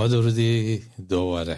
با درودی دوباره.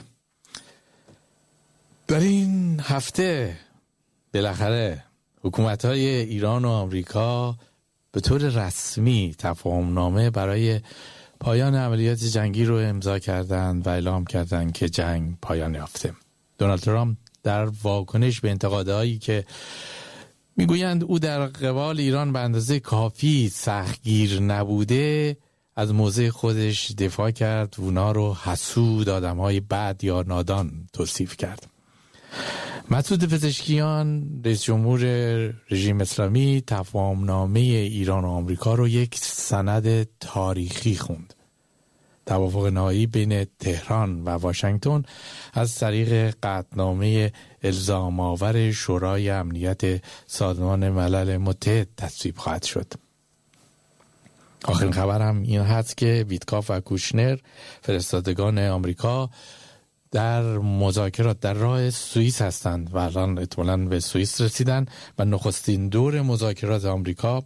در این هفته بالاخره حکومت‌های ایران و آمریکا به طور رسمی تفاهم‌نامه برای پایان عملیات جنگی رو امضا کردند و اعلام کردند که جنگ پایان یافته. دونالد ترامپ در واکنش به انتقادهایی که میگویند او در قبال ایران به اندازه کافی سختگیر نبوده، از موضع خودش دفاع کرد و اونا رو حسود، آدم‌های بد یا نادان توصیف کرد. مسعود پزشکیان، رئیس جمهور رژیم اسلامی، تفاهمنامه ایران و آمریکا رو یک سند تاریخی خوند. توافق نهایی بین تهران و واشنگتن از طریق قطعنامه الزام‌آور شورای امنیت سازمان ملل متحد تصویب خواهد شد. آخرین خبر هم این هست که ویتکاف و کوشنر، فرستادگان آمریکا، در مذاکرات در راه سوئیس هستند و الان احتمالاً به سوئیس رسیدن و نخستین دور مذاکرات آمریکا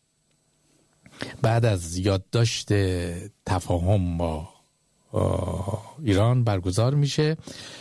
بعد از یادداشت تفاهم با ایران برگزار میشه.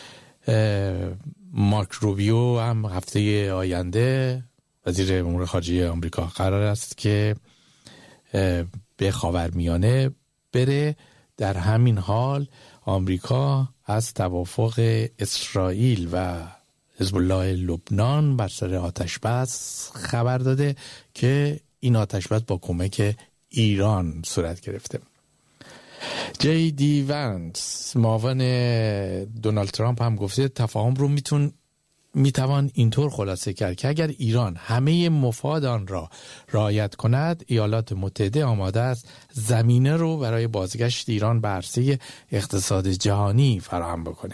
مارک روبیو هم هفته آینده، وزیر امور خارجه آمریکا، قرار است که به خاورمیانه بره. در همین حال آمریکا از توافق اسرائیل و حزب الله لبنان بر سر آتشبس خبر داده که این آتشبس با کمک ایران صورت گرفته. جی دی ونس، معاون دونالد ترامپ، هم گفته تفاهم رو میتوان اینطور خلاصه کرد که اگر ایران همه مفاد آن را رعایت کند، ایالات متحده آماده است زمینه رو برای بازگشت ایران به عرصه اقتصاد جهانی فراهم بکنه.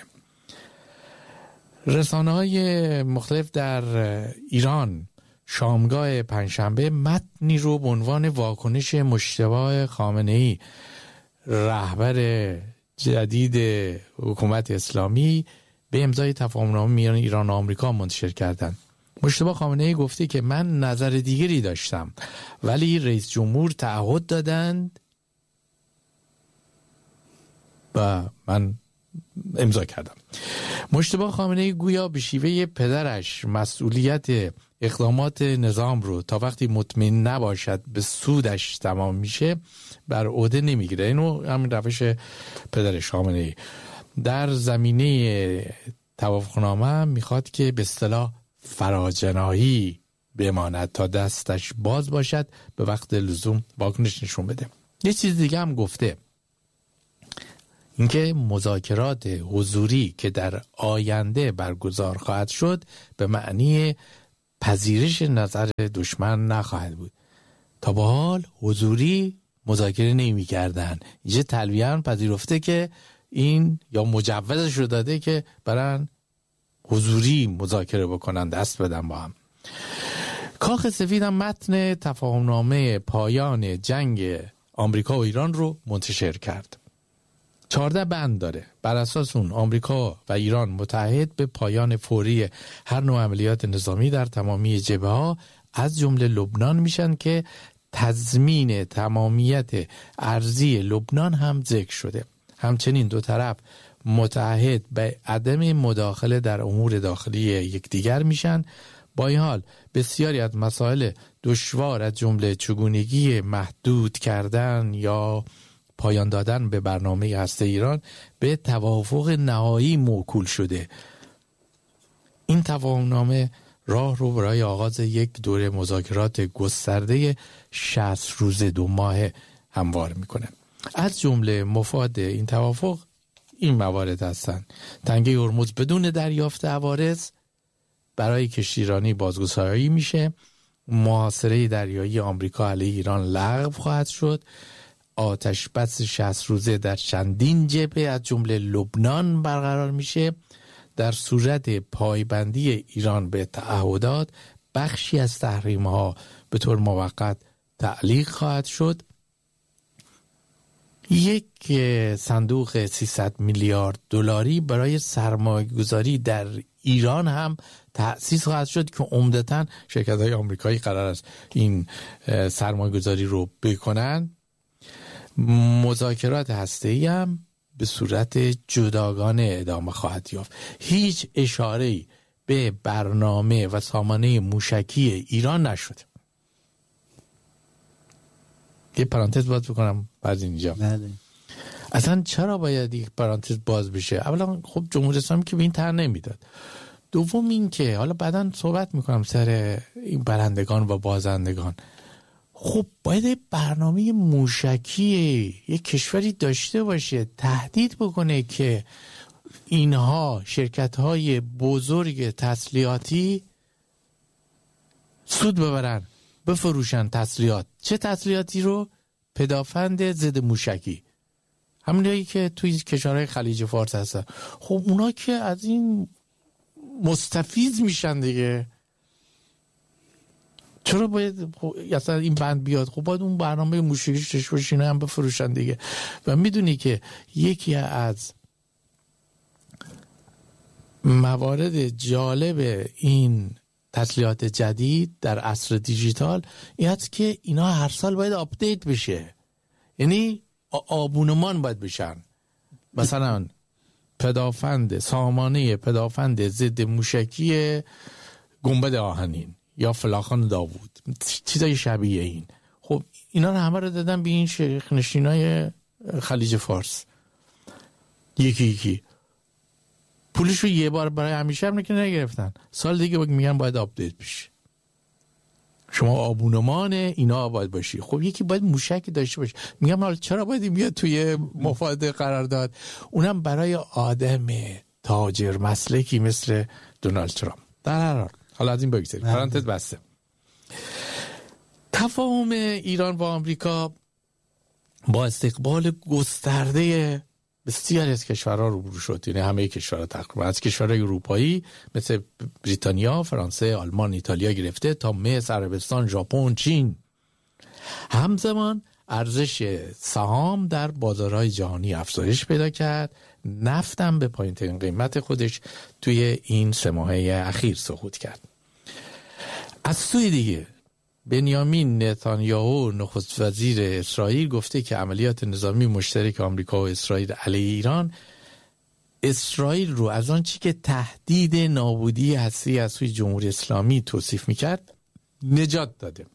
رسانه‌های مختلف در ایران شامگاه پنجشنبه متنی رو به عنوان واکنش مجتبی خامنه‌ای، رهبر جدید حکومت اسلامی، به امضای تفاهمنامه میان ایران و آمریکا منتشر کردند. مجتبی خامنه‌ای گفته که من نظر دیگری داشتم ولی رئیس جمهور تعهد دادند و من امضا کردم. مجتبی خامنه‌ای گویا به شیوه پدرش مسئولیت اقدامات نظام رو تا وقتی مطمئن نباشد به سودش تمام میشه بر عهده نمیگیره. اینو همین روش پدرش خامنه‌ای. در زمینه توافقنامه میخواد که به اصطلاح فراجناحی بماند تا دستش باز باشد، به وقت لزوم واکنش نشون بده. یه چیز دیگه هم گفته، اینکه مذاکرات حضوری که در آینده برگزار خواهد شد به معنی پذیرش نظر دشمن نخواهد بود. تا به حال حضوری مذاکره نمی کردن. اینجا تلویحاً پذیرفته که این یا مجوزش رو داده که برن حضوری مذاکره بکنن، دست بدن با هم. کاخ سفید هم متن تفاهمنامه پایان جنگ آمریکا و ایران رو منتشر کرد. 14 بند داره. بر اساس اون آمریکا و ایران متحد به پایان فوری هر نوع عملیات نظامی در تمامی جبهه‌ها از جمله لبنان میشن که تضمین تمامیت ارضی لبنان هم ذکر شده. همچنین دو طرف متحد به عدم مداخله در امور داخلی یکدیگر میشن. با این حال بسیاری از مسائل دشوار از جمله چگونگی محدود کردن یا پایان دادن به برنامه هسته ایران به توافق نهایی موکول شده. این تفاهمنامه راه رو برای آغاز یک دوره مذاکرات گسترده 60 روز 2 ماه هموار میکنه. از جمله مفاد این توافق این موارد هستند: تنگه هرمز بدون دریافت عوارض برای کشتیرانی بازگشایی میشه، محاصره دریایی آمریکا علیه ایران لغو خواهد شد، آتش بس 60 روزه در چندین جبهه از جمله لبنان برقرار میشه. در صورت پایبندی ایران به تعهدات بخشی از تحریم‌ها به طور موقت تعلیق خواهد شد. یک صندوق 300 میلیارد دلاری برای سرمایه‌گذاری در ایران هم تأسیس خواهد شد که عمدتاً شرکت‌های آمریکایی قرار است این سرمایه‌گذاری رو بکنن. مذاکرات هسته‌ای هم به صورت جداگانه ادامه خواهد یافت. هیچ اشاره‌ای به برنامه و سامانه موشکی ایران نشد. یه پرانتز باز بکنم بعد اینجا. بله. اصلا چرا باید یک پرانتز باز بشه؟ اولا خب جمهوری اسلامی که به این طرح نمیداد. دوم این که حالا بعداً صحبت میکنم سر این برندگان و بازندگان، خب باید برنامه موشکی یک کشوری داشته باشه، تهدید بکنه که اینها شرکت‌های بزرگ تسلیحاتی سود ببرن، بفروشن تسلیحات. چه تسلیحاتی رو؟ پدافند ضد موشکی، همونایی که توی کشورهای خلیج فارس هستن. خب اونا که از این مستفیض میشن دیگه. چرا باید اصلا این بند بیاد؟ خب باید اون برنامه موشکیش داشته باشین هم بفروشن دیگه. و میدونی که یکی از موارد جالب این تسلیحات جدید در عصر دیجیتال این هست که اینا هر سال باید آپدیت بشه، یعنی آبونمان باید بشن. مثلا سامانه پدافند ضد موشکی گنبد آهنین یا فلاخان داوود، چیزای شبیه این. خب اینا رو همه رو دادن به این شیخ نشینای خلیج فارس، یکی پولش رو یه بار برای همیشه هم نگرفتن، سال دیگه میگن باید آپدیت بشه. شما آبونمان اینا باید باشی. خب یکی باید موشک داشته باشه. میگم حالا چرا باید این بیاد توی مفاهمه قرار داد؟ اونم برای آدم تاجر مسلکی مثل دونالد ترامپ. در هر حال حالا از این بگذاریم، پرانتز بسته. تفاهم ایران و آمریکا با استقبال گسترده بسیاری از کشورها روبرو شد، یعنی همه کشورها تقریبا، از کشورهای اروپایی مثل بریتانیا، فرانسه، آلمان، ایتالیا گرفته تا مصر، عربستان، ژاپن، چین. همزمان ارزش سهام در بازارهای جهانی افزایش پیدا کرد. نفت هم به پایین‌ترین قیمت خودش توی این 3 ماهه اخیر سقوط کرد. از سوی دیگه بنیامین نتانیاهو نخست وزیر اسرائیل گفته که عملیات نظامی مشترک آمریکا و اسرائیل علیه ایران، اسرائیل رو از آن چی که تهدید نابودی هستی از سوی جمهوری اسلامی توصیف میکرد نجات داده.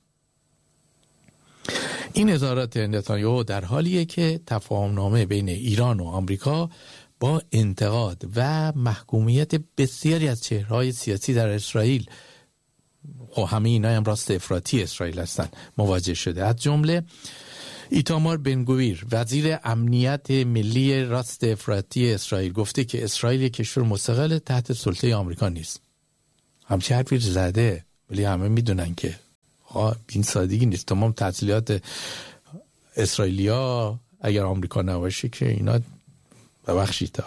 این اظهارات نتانیاهو در حالیه که تفاهمنامه بین ایران و آمریکا با انتقاد و محکومیت بسیاری از چهره‌های سیاسی در اسرائیل، خب همه اینا هم راست افراطی اسرائیل هستن، مواجه شده. از جمله ایتامار بنگویر وزیر امنیت ملی راست افراطی اسرائیل گفته که اسرائیل یک کشور مستقل تحت سلطه آمریکا نیست. همچین حرفی زده، ولی همه میدونن که این سادگی نیست. تمام تسلیحات اسرائیلیا اگر آمریکا نباشه که اینا ببخشید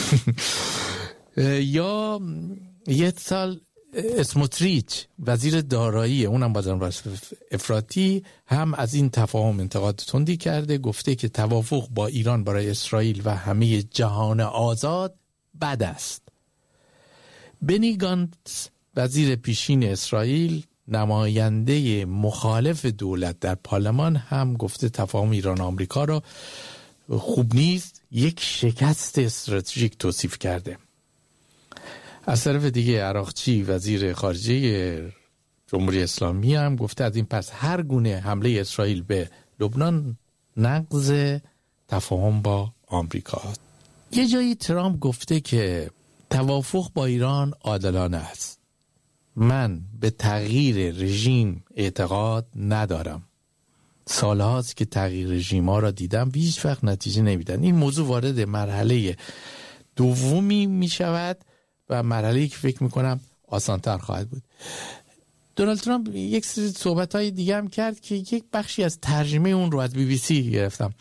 یا یه سال اسموتریچ وزیر دارایی، اونم بازم راست افراطی، هم از این تفاهم انتقاد تندی کرده. گفته که توافق با ایران برای اسرائیل و همه جهان آزاد بد است. بنی گانتز وزیر پیشین اسرائیل، نماینده مخالف دولت در پارلمان، هم گفته تفاهم ایران و آمریکا را خوب نیست، یک شکست استراتژیک توصیف کرده. از طرف دیگه عراقچی وزیر خارجه جمهوری اسلامی هم گفته از این پس هر گونه حمله اسرائیل به لبنان نقض تفاهم با آمریکا است. یه جایی ترامپ گفته که توافق با ایران عادلانه است. من به تغییر رژیم اعتقاد ندارم. سالهاست که تغییر رژیم ها را دیدم و هیچ وقت نتیجه نمیدن. این موضوع وارد مرحله دومی می شود و مرحله‌ای که فکر میکنم آسانتر خواهد بود. دونالد ترامپ یک سری صحبت‌های دیگه هم کرد که یک بخشی از ترجمه اون رو از BBC گرفتم.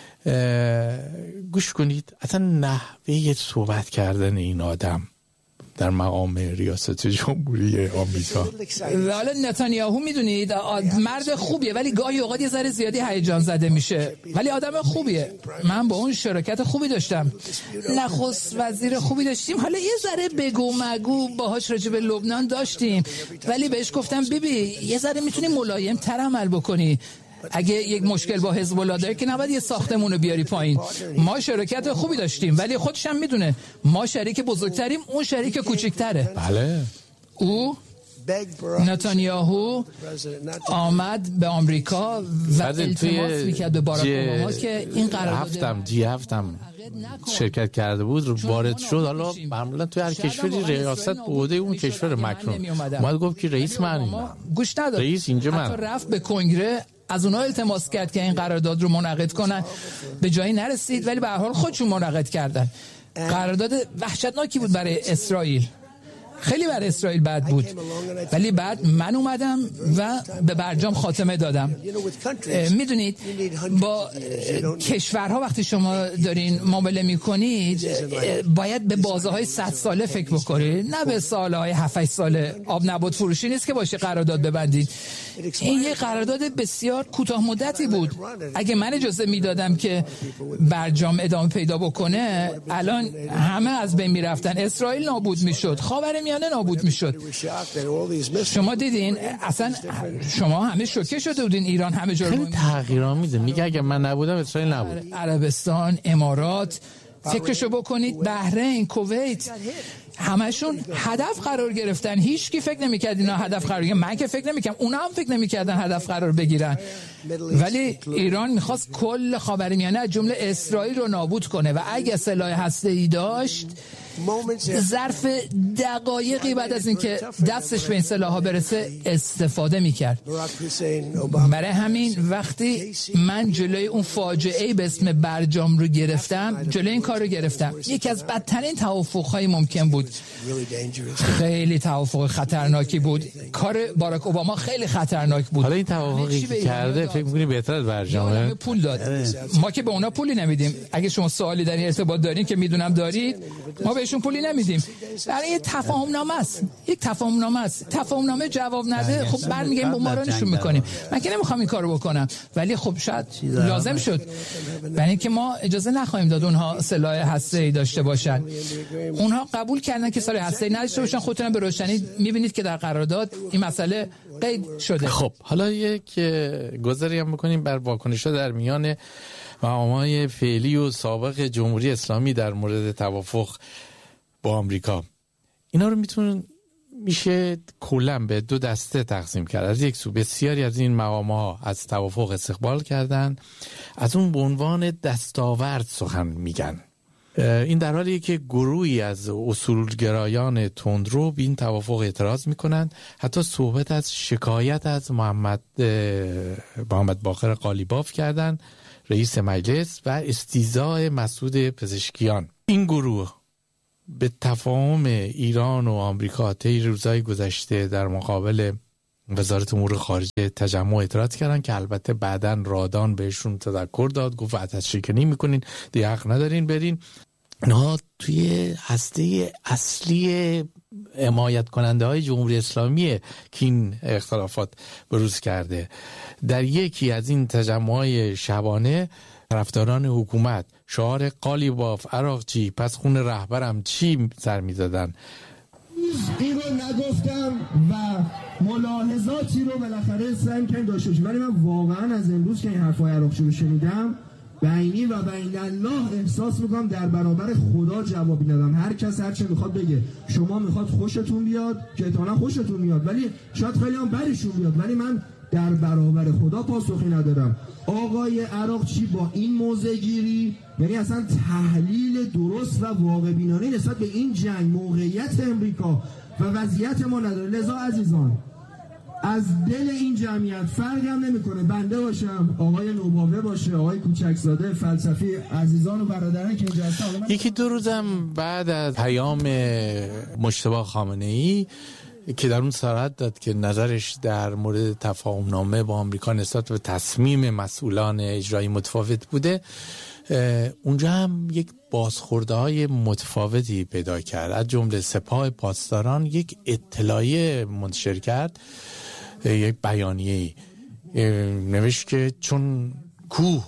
گوش کنید. اصلا نحوه صحبت کردن این آدم در مقام ریاست جمهوری آمریکا. حالا نتانیاهو میدونید مرد خوبیه ولی گاهی اوقات یه ذره زیادی هیجان زده میشه، ولی آدم خوبیه. من با اون شراکت خوبی داشتم، نخست وزیر خوبی داشتیم، حالا یه ذره بگو مگو باهاش راجع به لبنان داشتیم، ولی بهش گفتم بیبی یه ذره میتونی ملایم تر عمل بکنی. اگه یک مشکل با حزب الله داره که نباید یه ساختمون رو بیاری پایین. ما شرکت خوبی داشتیم ولی خودش هم میدونه ما شریک بزرگتریم، اون شریک کوچکتره. بله. او نتانیاهو آمد به آمریکا و التماس میکرد به باراک اوباما که این قرارداد G7 شرکت کرده بود رو وارد شد. حالا معمولا توی هر کشوری ریاست به عهده اون کشور مکنون اومد گفت که رئیس من گوش نداد، رئیس اینجا من. حتی رفت به کنگره از اونها التماس کرد که این قرارداد رو منعقد کنن، به جایی نرسید ولی به هر حال خودشون منعقد کردن. قرارداد وحشتناکی بود برای اسرائیل، خیلی برای اسرائیل بد بود، ولی بعد من اومدم و به برجام خاتمه دادم. میدونید با کشورها وقتی شما دارین معامله میکنید باید به بازه‌های 100 ساله فکر بکنید، نه به سالهای 7-8 ساله. آب نبات فروشی نیست که باشه قرارداد ببندید. این یه قرارداد بسیار کوتاه مدتی بود. اگه من اجازه میدادم که برجام ادامه پیدا بکنه الان همه از بین میرفتن، اسرائیل نابود میشد، خاورمیانه نابود میشد. شما دیدین اصلا شما همه شوکه شده بودین، ایران همه جا خیلی تغییرامیزه. میگه اگه من نبودم اسرائیل نبود. عربستان، امارات، فکرشو بکنید، بحرین، کویت، همشون هدف قرار گرفتن. هیچ کی فکر نمی‌کرد اینا هدف قرار بگیرن. من که فکر نمی‌کردم، اونا هم فکر نمی‌کردن هدف قرار بگیرن. ولی ایران می‌خواست کل خاورمیانه از جمله اسرائیل رو نابود کنه و اگه سلاح هسته‌ای داشت ظرف دقایقی بعد از اینکه دستش به این سلاح‌ها برسه استفاده می‌کرد. برای همین وقتی من جلوی اون فاجعه‌ای به اسم برجام رو گرفتم، جلوی این کار رو گرفتم. یکی از بدترین توافق‌های ممکن بود. خیلی توافق خطرناکی بود. کار باراک اوباما خیلی خطرناک بود. حالا این توافقی که کرده فکر می‌کنی بهتر از برجامه؟ پول داد. ما که به اونا پولی نمیدیم. اگه شما سوالی در این ارتباط دارین که میدونم دارید، ما بهشون پولی نمیدیم. برای یه تفاهم‌نامه است. یک تفاهم‌نامه است. تفاهم‌نامه جواب نده، خب برمیگردیم بمبارانشون می‌کنیم. من که نمی‌خوام این کارو بکنم، ولی خب شاید لازم شد. برای اینکه ما اجازه نخواهیم داد اونها سلاح هسته‌ای داشته باشن. اونها قبول کردن که سلاح هسته‌ای نداشته باشن. خودتون به روشنی می‌بینید که در قرارداد این مسئله قید شده. خب حالا یک گذری هم بکنیم بر واکنش‌ها در میان مقام‌های فعلی و سابق جمهوری اسلامی در مورد توافق با آمریکا. اینا رو میشه کلاً به دو دسته تقسیم کرد. از یک سو بسیاری از این مقام‌ها از توافق استقبال کردن، از اون به عنوان دستاورد سخن میگن. این در حالیه که گروهی از اصولگرایان تندرو به این توافق اعتراض میکنن، حتی صحبت از شکایت از محمد باقر قالیباف کردن، رئیس مجلس، و استیضاح مسعود پزشکیان. این گروه به تفاهم ایران و آمریکا طی روزهای گذشته در مقابل وزارت امور خارجه تجمع اعتراض کردن که البته بعداً رادان بهشون تذکر داد، گفت وحدت شکنی میکنین، دیگه حق ندارین برین. نه، توی هسته اصلی حمایت کننده های جمهوری اسلامیه که این اختلافات بروز کرده. در یکی از این تجمع‌های شبانه طرفداران حکومت شعار قالیباف عراقچی پس خون رهبرم چی سر می‌زدن. این رو نگفتم و ملاحظاتی رو بالاخره سعی کردم داشته باشم، ولی من واقعا از امروز که این حرفای عراقچی رو شنیدم بینی و بین الله احساس میکنم در برابر خدا جوابی ندم. هر کس هر چه میخواد بگه. شما میخواد خوشتون بیاد که احتمالاً خوشتون میاد، ولی شاید خیلی هم بدشون بیاد، ولی من در برابر خدا پاسخی ندارم. آقای عراقچی با این موضع گیری، یعنی اصلا تحلیل درست و واقع بینانه نسبت به این جنگ، موقعیت امریکا و وضعیت ما نداره. لذا عزیزان، از دل این جمعیت فرقی هم نمیکنه بنده باشم، آقای نوباوه باشه، آقای کوچکزاده، فلسفی، عزیزان و برادران که اینجا هستن. یکی دو روزم بعد از پیام مجتبی خامنه‌ای که در اون صراحت داد که نظرش در مورد تفاهم‌نامه با آمریکا نسبت به تصمیم مسئولان اجرایی متفاوت بوده، اونجا هم یک بازخوردهای متفاوتی پیدا کرد. از جمله سپاه پاسداران یک اطلاعیه منتشر کرد، یک بیانیه‌ای نوشت که چون کوه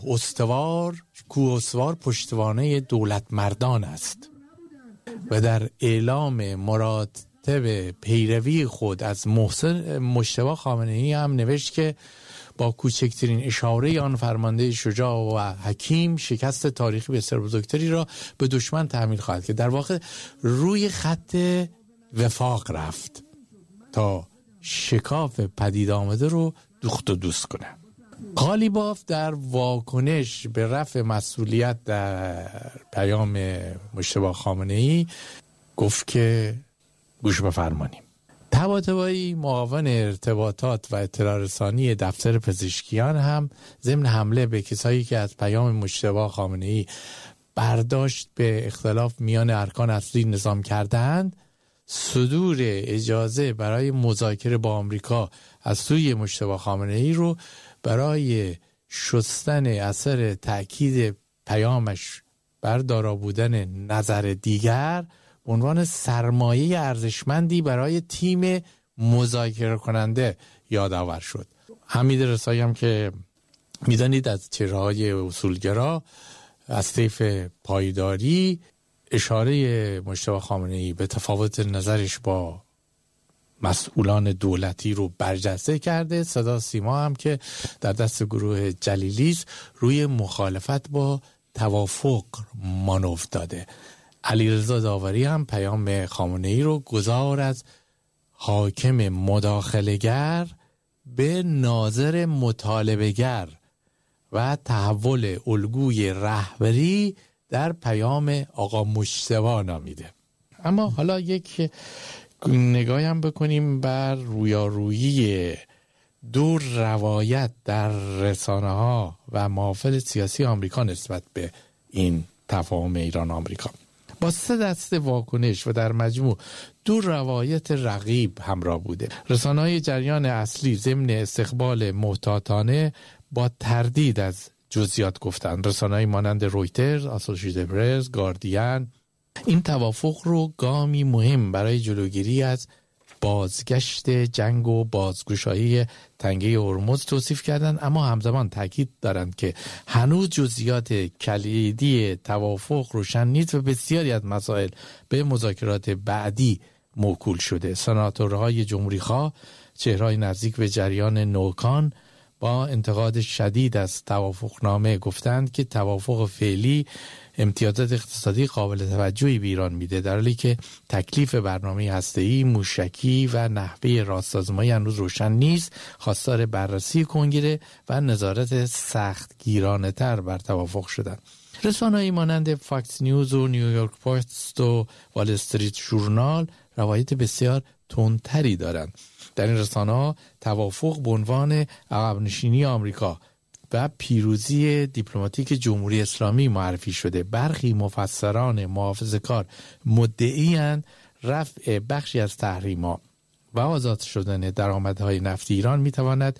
استوار پشتوانه دولت مردان است و در اعلام مراتب پیروی خود از مجتبی خامنه‌ای هم نوشت که با کوچکترین اشاره آن فرمانده شجاع و حکیم شکست تاریخی بسیار بزرگتری را به دشمن تحمیل خواهد که در واقع روی خط وفاق رفت تا شکاف پدید آمده رو دوخت و دوست کنه. قالیباف در واکنش به رفع مسئولیت در پیام مجتبی خامنه‌ای گفت که گوش بفرمانیم. طباطبایی معاون ارتباطات و اطلاع رسانی دفتر پزشکیان هم ضمن حمله به کسایی که از پیام مجتبی خامنه‌ای برداشت به اختلاف میان ارکان اصلی نظام کردند، صدور اجازه برای مذاکره با آمریکا از سوی مجتبی خامنه‌ای رو برای شستن اثر تأکید پیامش بر دارا بودن نظر دیگر به عنوان سرمایه ارزشمندی برای تیم مذاکره کننده یادآور شد. حمید رسایی هم که میدانید از چهره‌های اصولگرا از طیف پایداری اشاره مجتبی خامنه‌ای به تفاوت نظرش با مسئولان دولتی رو برجسته کرده. صدا سیما هم که در دست گروه جلیلیست روی مخالفت با توافق مانور داده. علیرضا داوری هم پیام خامنه‌ای رو گذار از حاکم مداخله‌گر به ناظر مطالبه‌گر و تحول الگوی رهبری در پیام آقا مجتبی نامیده. اما حالا یک نگاهی هم بکنیم بر رویارویی دو روایت در رسانه‌ها و محافل سیاسی آمریکا نسبت به این تفاهم ایران آمریکا. با 3 دسته واکنش و در مجموع 2 روایت رقیب همراه بوده. رسانه‌های جریان اصلی ضمن استقبال محتاطانه با تردید از جزئیات گفتند. رسانه‌های مانند رویترز، اسوسییتد پرس، گاردین این توافق رو گامی مهم برای جلوگیری از بازگشت جنگ و بازگشایی تنگه هرمز توصیف کردند، اما همزمان تاکید دارند که هنوز جزئیات کلیدی توافق روشن نیست و بسیاری از مسائل به مذاکرات بعدی موکول شده. سناتورهای جمهوری‌خواه، چهره‌های نزدیک به جریان نوکان، با انتقاد شدید از توافقنامه گفتند که توافق فعلی امتیازات اقتصادی قابل توجهی به ایران میده، در حالی که تکلیف برنامه هسته‌ای، موشکی و نحوه راست‌آزمایی هنوز روشن نیست. خواستار بررسی کنگره و نظارت سختگیرانه‌تر بر توافق شدند. رسانه‌های مانند فاکس نیوز و نیویورک پست و وال استریت ژورنال روایت بسیار تندتری دارند. در این رسانه‌ها توافق به عنوان عقب‌نشینی آمریکا و پیروزی دیپلماتیک جمهوری اسلامی معرفی شده. برخی مفسران محافظه‌کار مدعی‌اند رفع بخشی از تحریم‌ها و آزاد شدن درآمدهای نفتی ایران می‌تواند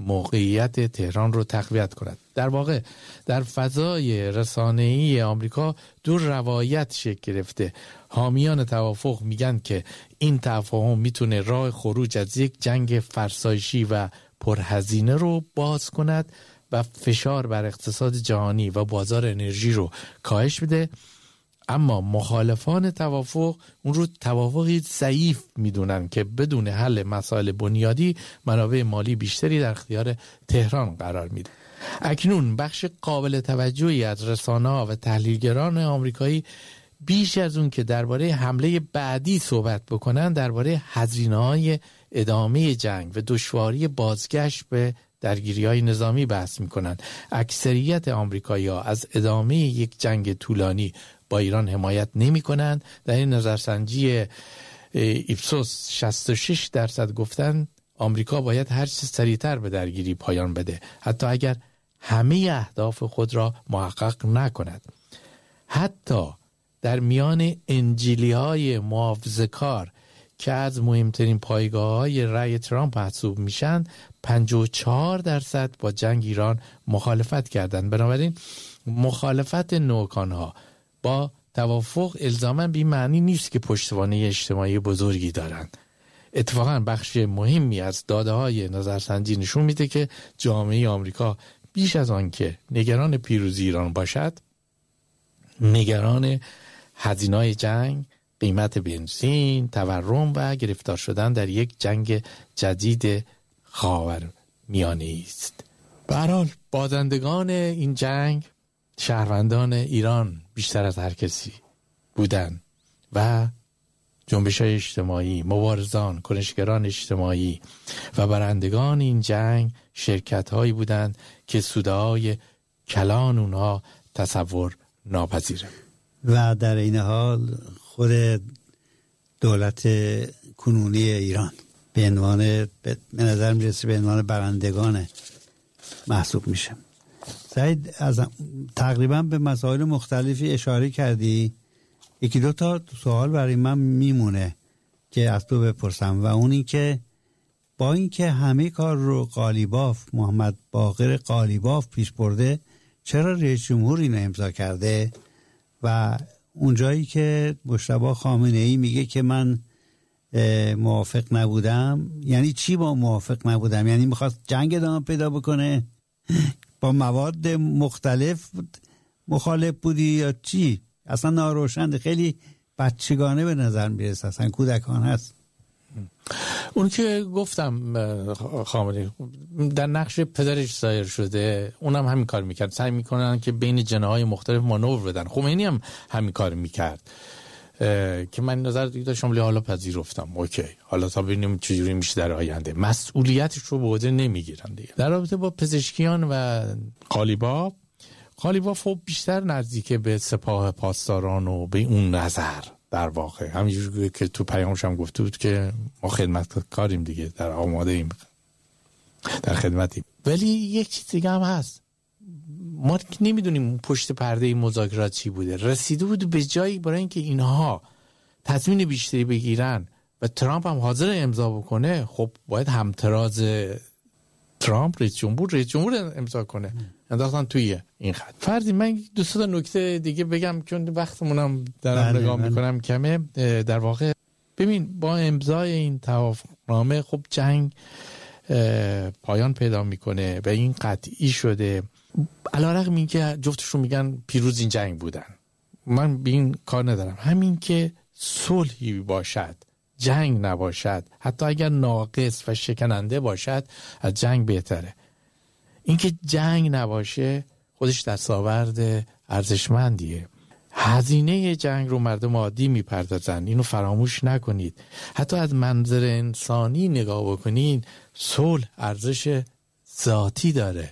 موقعیت تهران رو تقویت کند. در واقع در فضای رسانه‌ای آمریکا 2 روایت شکل گرفته. حامیان توافق میگن که این تفاهم میتونه راه خروج از یک جنگ فرسایشی و پرهزینه رو باز کند و فشار بر اقتصاد جهانی و بازار انرژی رو کاهش بده، اما مخالفان توافق اون رو توافقی ضعیف میدونن که بدون حل مسائل بنیادی منابع مالی بیشتری در اختیار تهران قرار میده. اکنون بخش قابل توجهی از رسانه‌ها و تحلیلگران آمریکایی بیش از اون که درباره حمله بعدی صحبت بکنن، درباره هزینه‌های ادامه جنگ و دشواری بازگشت به درگیری‌های نظامی بحث می‌کنند. اکثریت آمریکایی‌ها از ادامه یک جنگ طولانی با ایران حمایت نمی‌کنند. در این نظرسنجی ایپسوس 66% گفتن آمریکا باید هر چه سریعتر به درگیری پایان بده، حتی اگر همه اهداف خود را محقق نکند. حتی در میان انجیلی‌های محافظه‌کار که از مهمترین پایگاه‌های رأی ترامپ محسوب میشن 54% با جنگ ایران مخالفت کردند. بنابراین مخالفت نوکانها با توافق الزاماً بی معنی نیست که پشتوانه اجتماعی بزرگی دارند. اتفاقاً بخش مهمی از داده‌های نظرسنجی نشون میده که جامعه آمریکا بیش از آن که نگران پیروزی ایران باشد، نگران هزینه‌های جنگ، قیمت بنزین، تورم و گرفتار شدن در یک جنگ جدید خاورمیانه است. به هر حال بازندگان این جنگ شهروندان ایران بیشتر از هر کسی بودن و جنبش‌های اجتماعی، مبارزان، کنشگران اجتماعی و برندگان این جنگ شرکت‌هایی بودند که سودهای کلان اونها تصور ناپذیره. و در این حال خود دولت کنونی ایران به نظر میرسه به عنوان برندگان محسوب میشه. سعید از تقریبا به مسائل مختلفی اشاره کردی. یکی دو تا سوال برای من میمونه که از تو بپرسم و اون این که با اینکه همه کار رو قالیباف محمد باقر قالیباف پیش برده، چرا رئیس جمهور اینو امضا کرده؟ و اونجایی که مجتبی خامنه‌ای میگه که من موافق نبودم، یعنی چی با موافق نبودم؟ یعنی میخواست جنگ ادامه پیدا بکنه؟ با مواد مختلف مخالف بودی یا چی؟ اصلا ناروشنده، خیلی بچگانه به نظر میرسه، اصلا کودکان هست. اون که گفتم خامنه‌ای در نقش پدرش ظاهر شده، اونم همین کار میکرد، سعی میکنن که بین جناح‌های مختلف مانور بدن. خمینی هم همین کار میکرد که من نظر دیگه داشتم ولی حالا پذیرفتم. اوکی، حالا تا ببینیم چجوری میشه در آینده. مسئولیتش رو به عهده نمیگیرن دیگه. در رابطه با پزشکیان و قالیباف خب بیشتر نزدیک به سپاه پاسداران و به اون نظر در واقع، همینجوری که تو پیامش هم گفته بود که ما خدمتکاریم دیگه، در آماده ایم، در خدمتیم. ولی یک چیز دیگه هم هست، ما نمیدونیم پشت پرده این مذاکرات چی بوده. رسیده بود به جایی برای اینکه اینها تصمیم بیشتری بگیرن و ترامپ هم حاضر امضا بکنه، خب باید همتراز ترامپ رئیس جمهور امضا کنه. انداختن توی این خط. فردی من دو تا نکته دیگه بگم چون وقتمونم دارم نگاه میکنم کمه. در واقع ببین با امضای این توافقنامه خب جنگ پایان پیدا میکنه و این قطعی شده. علیرغم این که جفتشون میگن پیروز این جنگ بودن، من به این کار ندارم. همین که صلحی باشد، جنگ نباشد، حتی اگر ناقص و شکننده باشد، از جنگ بهتره. اینکه جنگ نباشه خودش دستاورد ارزشمندیه. هزینه جنگ رو مردم عادی میپردازن، اینو فراموش نکنید. حتی از منظر انسانی نگاه بکنین، صلح ارزش ذاتی داره.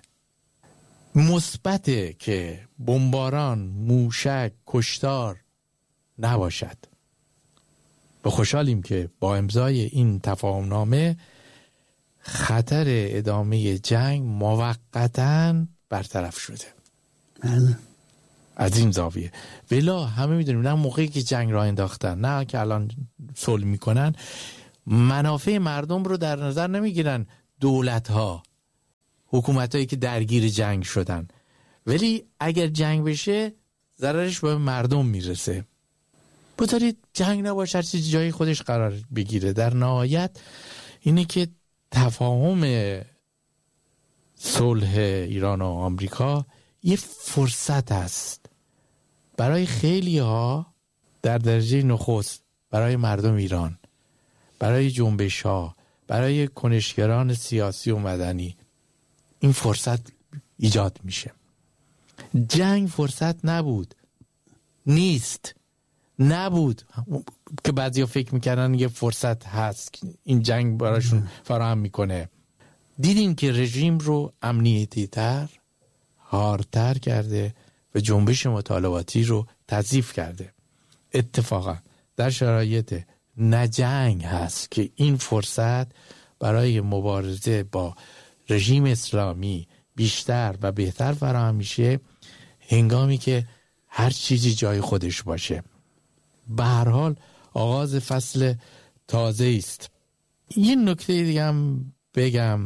مثبته که بمباران، موشک، کشتار نباشد. به خوشحالیم که با امضای این تفاهمنامه خطر ادامه جنگ موقتاً برطرف شده. از این زاویه ولی همه میدونیم نه موقعی که جنگ را انداختن نه که الان صلح میکنن منافع مردم رو در نظر نمیگیرن. دولت‌ها، حکومت‌هایی که درگیر جنگ شدن، ولی اگر جنگ بشه ضررش به مردم میرسه. بذارید جنگ نباشه، هر چیز جای خودش قرار بگیره. در نهایت اینه که تفاهم صلح ایران و آمریکا یه فرصت است برای خیلی ها در درجه نخست، برای مردم ایران، برای جنبش ها، برای کنشگران سیاسی و مدنی. این فرصت ایجاد میشه. جنگ فرصت نبود، نیست، نبود که بعضیا فکر میکردن یه فرصت هست این جنگ براشون فراهم میکنه. دیدیم که رژیم رو امنیتی تر، هارتر کرده و جنبش مطالباتی رو تضعیف کرده. اتفاقا در شرایط نجنگ هست که این فرصت برای مبارزه با رژیم اسلامی بیشتر و بهتر فراهم میشه، هنگامی که هر چیزی جای خودش باشه. به هر حال آغاز فصل تازه است. یه نکته دیگه هم بگم.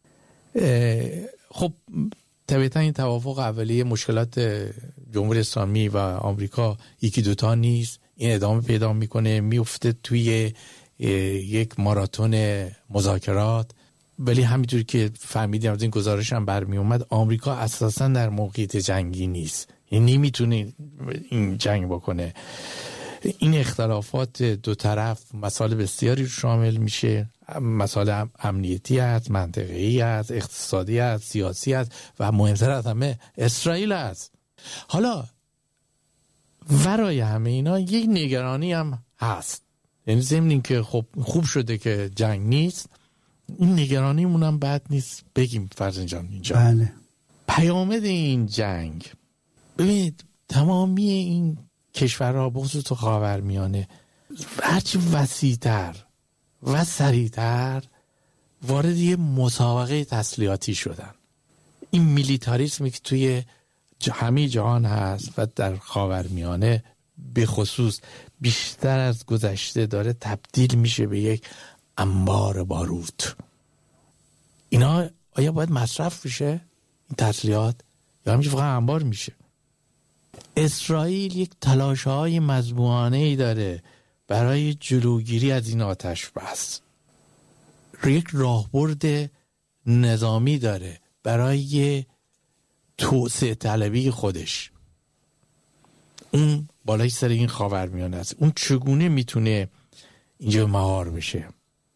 خب طبعا این توافق اولیه مشکلات جمهوری اسلامی و آمریکا یکی دوتا نیست. این ادامه پیدا میکنه، میفته توی یک ماراتون مذاکرات. ولی همینطور که فهمیدیم از این گزارش هم برمی اومد، آمریکا اساسا در موقعیت جنگی نیست، یعنی نمیتونه این جنگ بکنه. این اختلافات دو طرف مسائل بسیاری رو شامل میشه، مسائل امنیتی هست، منطقه‌ای هست، اقتصادی هست، سیاسی هست و مهمتر از همه اسرائیل هست. حالا ورای همه اینا یک نگرانی هم هست، یعنی ضمن این که خب خوب شده که جنگ نیست، این نگرانیمون هم بد نیست بگیم فرزین جان اینجا. بله. پیامد این جنگ، ببینید تمامی این کشورها بخصوص تو خاورمیانه هرچی وسیع‌تر و سریع‌تر وارد یه مسابقه تسلیحاتی شدن. این میلیتاریسمی که توی همه جهان هست و در خاورمیانه به خصوص بیشتر از گذشته داره تبدیل میشه به یک انبار باروت. اینا آیا باید مصرف بشه این تسلیحات یا همیشه فقط انبار میشه؟ اسرائیل یک تلاش‌های مذمومانه‌ای داره برای جلوگیری از این آتش بس، یک راهبرد نظامی داره برای توسعه طلبی خودش. اون بالای سر این خاورمیانه است، اون چگونه میتونه اینجا مهار بشه.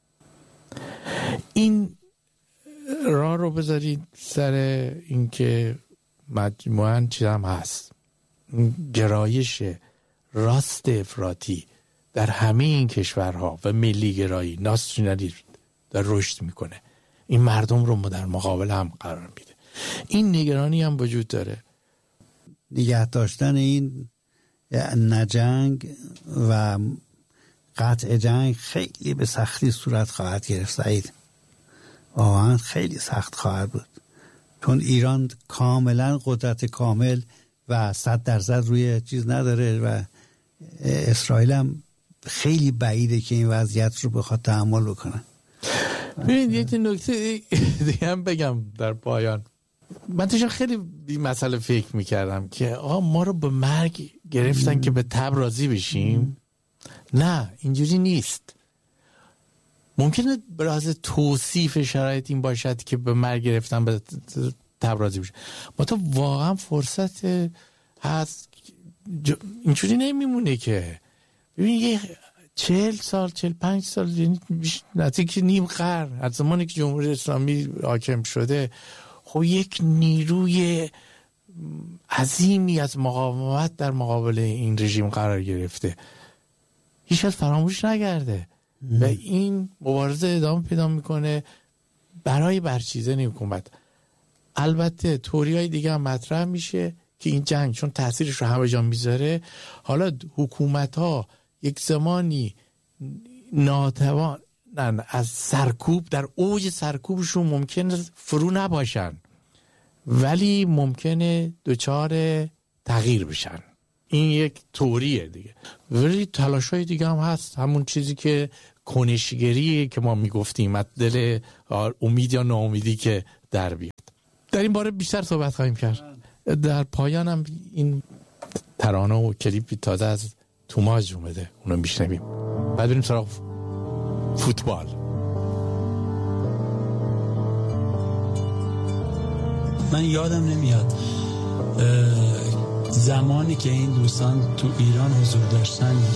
این راه رو بذارید سر این که مجموعاً چیز هم هست، گرایش راست افراطی در همه این کشورها و ملی گرایی ناسیونالیسم در رشد میکنه، این مردم رو در مقابل هم قرار میده. این نگرانی هم وجود داره. نگه داشتن این نجنگ و قطع جنگ خیلی به سختی صورت خواهد گرفت سعید، واقعا خیلی سخت خواهد بود، چون ایران کاملا قدرت کامل و 100% روی چیز نداره و اسرائیل هم خیلی بعیده که این وضعیت رو بخواد تحمل بکنه. ببینید یک نکته دیگه هم بگم در پایان. من توش خیلی این مسئله فکر میکردم که ما رو به مرگ گرفتن که به تب راضی بشیم. نه، اینجوری نیست. ممکنه به لحاظ توصیف شرایط این باشد که به مرگ گرفتن به تب راضی بشیم، ما تو واقعا فرصت هست اینجوری نمیمونه که ببین یه 40 سال 45 سال یعنی نزدیک نیم قرن از زمانی که جمهوری اسلامی حاکم شده، خب یک نیروی عظیمی از مقاومت در مقابل این رژیم قرار گرفته، هیچ از فراموش نگرده و این مبارزه ادامه پیدا میکنه برای برچیدن حکومت. البته توریای دیگه هم مطرح میشه که این جنگ چون تاثیرش رو همه جا میذاره، حالا حکومت ها یک زمانی ناتوان از سرکوب در اوج سرکوبشون ممکنه فرو نباشن ولی ممکنه دچار تغییر بشن. این یک توریه دیگه، ولی تلاشای دیگه هم هست، همون چیزی که کنشگریه که ما میگفتیم از دل امید یا ناامیدی که در بیاد. در این باره بیشتر صحبت خواهیم کرد. در پایان هم این ترانه و کلیپی تازه از توماج اومده، اونو میشنویم بعد بریم سراغ فوتبال. من یادم نمیاد زمانی که این دوستان تو ایران حضور داشتن